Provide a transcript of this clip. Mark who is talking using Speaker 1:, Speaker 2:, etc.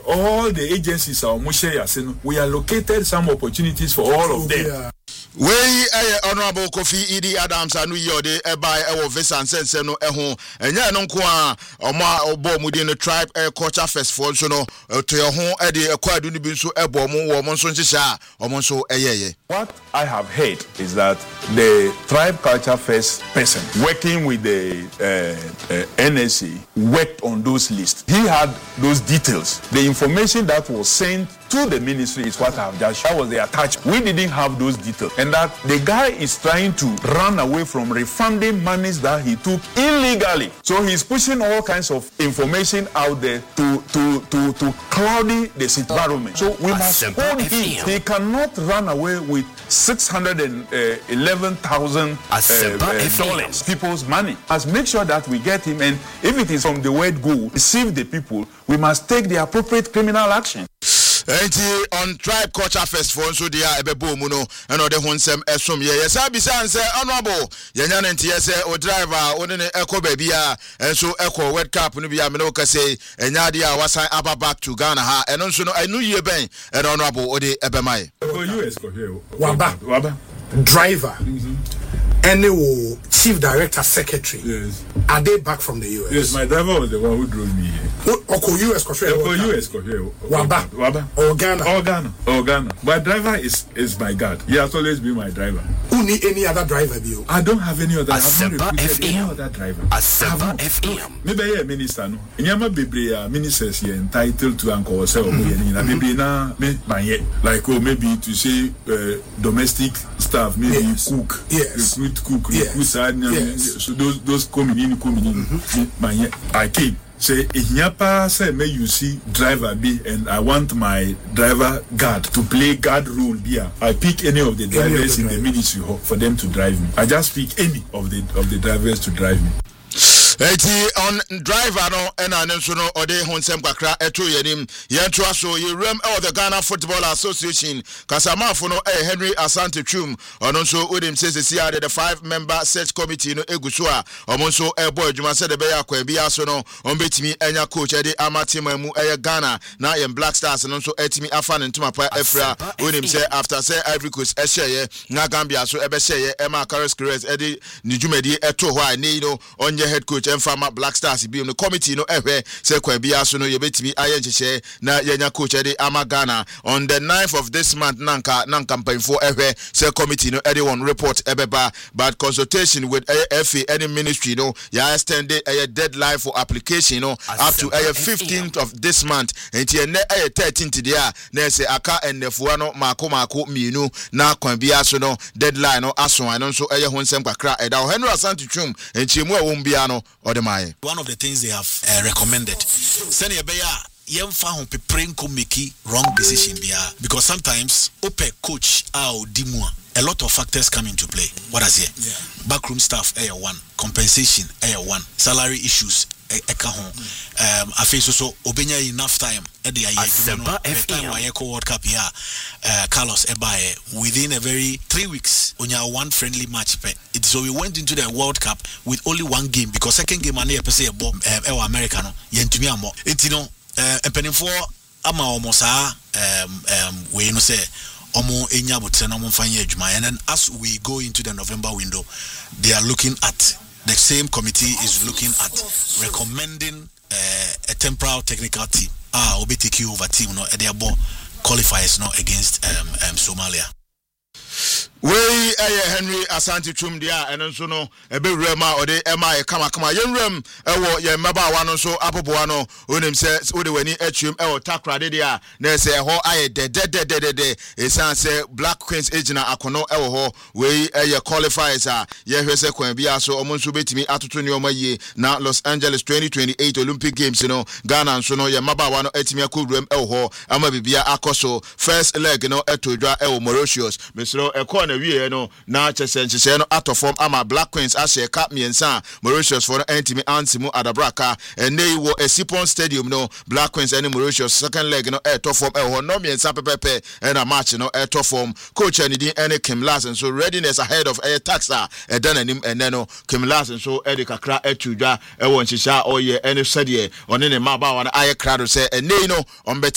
Speaker 1: all the agencies are we allocated some opportunities for all of them.
Speaker 2: We Honorable Kofi Idi Adams anu yode by our visa and sense no eho enya no nko a oma obo mu the tribe culture festival so no to your home e de ekwadu ni bi so ebo mu wo mo so nhihya omo so eyeye.
Speaker 1: What I have heard is that the Tribe Culture Fest person working with the NSC worked on those lists. He had those details. The information that was sent to the ministry is what I have just shown. That was the attachment. We didn't have those details. And that the guy is trying to run away from refunding monies that he took illegally. So he's pushing all kinds of information out there to cloudy the environment. So we must hold him. He cannot run away with $611,000 people's money. Must make sure that we get him, and if it is from the word go, deceive the people, we must take the appropriate criminal action.
Speaker 2: On Tribe Culture Festival so dia ebebo mu no eno de honsem esom ye yesa bisan se honorable yenya nti ye se o driver oni ne eko ba bia enso eko World Cup no bia me no ka say enya de a wasan aba back to Ghana ha eno nso no anu ye ben eno honorable o de ebemai
Speaker 1: for US ko here
Speaker 3: waba driver any chief director secretary.
Speaker 1: Yes.
Speaker 3: Are they back from the US?
Speaker 1: Yes, my driver was the one who drove me here.
Speaker 3: US
Speaker 1: Waba.
Speaker 3: Or Ghana.
Speaker 1: My driver is my God. He has always been my driver.
Speaker 3: Who need any other driver?
Speaker 1: I don't have any other.
Speaker 2: Asaba FM.
Speaker 1: Asaba FM. Maybe a minister no. Nyama bebre ministers here entitled to anchor say maybe na me like maybe to say domestic staff, maybe cook.
Speaker 3: Yes.
Speaker 1: Cook. So those coming in. I came. Say Inyapa say may you see driver be, and I want my driver guard to play guard role here. I pick any of the drivers in the ministry for them to drive me. I just pick any of the drivers to drive me.
Speaker 2: On driver no ena nenso no ode honsem kakra eto yenim yento aso yerem the Ghana Football Association kasamafo no Henry Asante Twum ono nso odim sesesi ade the 5-member search committee no eguso a omo nso ebo adwuma se de be yakwa bia so no ombetimi enya coach ade amatima mu Ghana na yem Black Stars no nso etimi afa ne ntoma pa afra odim se after say Ivory Coast ehye na Gambia so ebe hye ema Carlos Queiroz ede ni dwumadi eto ho a ne no onye head coach Farmer Black Stars be on the committee no ehwe se kwa bia so no yebetimi aye nhyehe na yenya coach de ama Ghana on the 9th of this month nanka mpanfo ehwe se committee no one report ebeba, but consultation with FA any ministry no ya extended a deadline for application no up to 15th of this month enti ene 13th dia na se aka ennefuwa no mako mienu na kwa bia so no deadline no aso no so ho nsem kakra eda Henry Asante Twum enti mu a bia no.
Speaker 4: One of the things they have recommended, send your yemfa ho pepren ko make wrong decision because sometimes ope coach dimua a lot of factors come into play. What I say? Yeah. Backroom staff one, compensation one, salary issues eka ho I feel so obenya enough time World Cup Carlos Ebaye within a very 3 weeks on your one friendly match so we went into the World Cup with only one game because second game and per se Americano yentumi amo etino empenifo ama omosa we no say omo enya botre na mo fanye adwuma, and then as we go into the November window they are looking at the same committee is looking at recommending a temporal technical team OBTQ over team no e dey qualifiers no against Somalia.
Speaker 2: We Henry Asante Twum dia eno nso no ebewrema ode ema kama yenrem ewo ye maba wa no so aboboa no onim se ode wani atwum ewo takra de dia na se ho aye de esan se Black Queens agina akono ewo ho we qualifiers a ye hwese kwan bia so omo nso betimi atoto ne omaye na Los Angeles 2028 Olympic Games no Ghana nso no ye maba wa no atimi akodrem ewo ho ama bibia akoso first leg no etodwa ewo Mauritius mesro na wie no na chese no atofom ama Black Queens ashe cap miensa Mauritius for entimi antimu adabraka ene wo Esipon Stadium no Black Queens and Mauritius second leg no etofom ho no miensa pepepe na match no etofom coach anidi ene Kim Larson so readiness ahead of taxa edananim ene no Kim Larson so edi kakra etudwa wo nhihya oye ene sede one ne maba wa aye krado se ene no